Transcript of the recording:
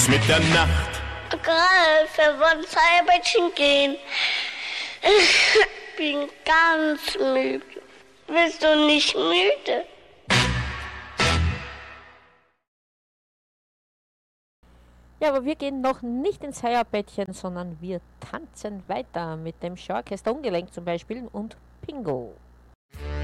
Mit der Nacht. Ralf, wir wollen Seilbettchen gehen. Ich bin ganz müde. Bist du nicht müde? Ja, aber wir gehen noch nicht ins Seilbettchen, sondern wir tanzen weiter mit dem Schorchester Ungelenk zum Beispiel und Pingo.